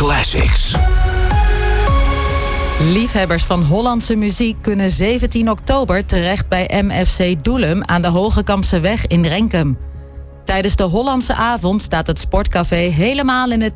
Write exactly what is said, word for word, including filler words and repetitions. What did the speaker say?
Classics. Liefhebbers van Hollandse muziek kunnen zeventien oktober terecht bij M F C Doelum aan de Hogekampseweg in Renkum. Tijdens de Hollandse avond staat het sportcafé helemaal in het